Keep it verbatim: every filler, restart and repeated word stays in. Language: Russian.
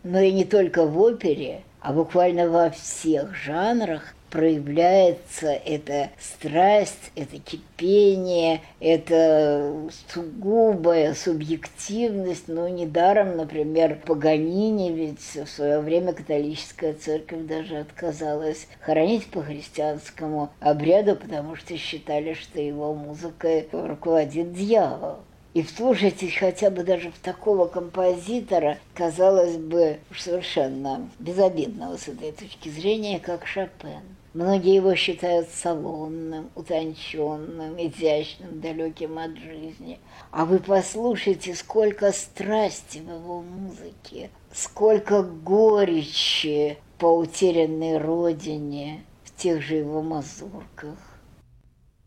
но и не только в опере, а буквально во всех жанрах проявляется эта страсть, это кипение, это сугубая субъективность. Но недаром, например, Паганини, ведь в свое время католическая церковь даже отказалась хоронить по христианскому обряду, потому что считали, что его музыкой руководит дьявол. И вслушайтесь хотя бы даже в такого композитора, казалось бы, уж совершенно безобидного с этой точки зрения, как Шопен. Многие его считают салонным, утонченным, изящным, далеким от жизни. А вы послушайте, сколько страсти в его музыке, сколько горечи по утерянной родине в тех же его мазурках.